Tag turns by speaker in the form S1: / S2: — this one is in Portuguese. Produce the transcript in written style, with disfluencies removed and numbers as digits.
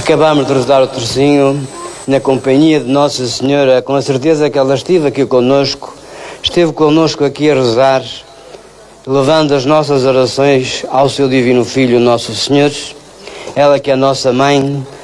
S1: Acabámos de rezar o tercinho na companhia de Nossa Senhora, com a certeza que ela esteve connosco aqui a rezar, levando as nossas orações ao seu divino Filho, Nosso Senhor. Ela que é a nossa mãe,